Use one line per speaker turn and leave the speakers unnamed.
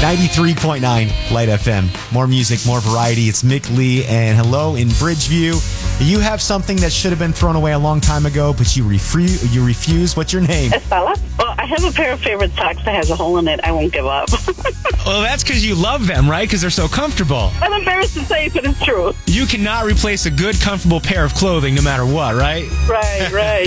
93.9 Light FM. More music, more variety. It's Mick Lee, and hello in Bridgeview. You have something that should have been thrown away a long time ago, but you refuse. What's your name?
Estella. Well, I have a pair of favorite socks that has a hole in it. I won't give up.
Well, that's because you love them, right? Because they're so comfortable.
I'm embarrassed to say it, but it's true.
You cannot replace a good, comfortable pair of clothing no matter what, right?
Right.